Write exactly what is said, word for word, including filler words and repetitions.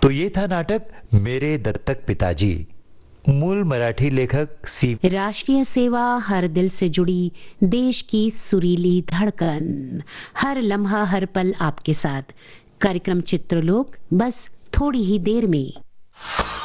तो ये था नाटक मेरे दत्तक पिताजी। मूल मराठी लेखक सी। राष्ट्रीय सेवा हर दिल से जुड़ी देश की सुरीली धड़कन, हर लम्हा हर पल आपके साथ। कार्यक्रम चित्रलोक बस थोड़ी ही देर में।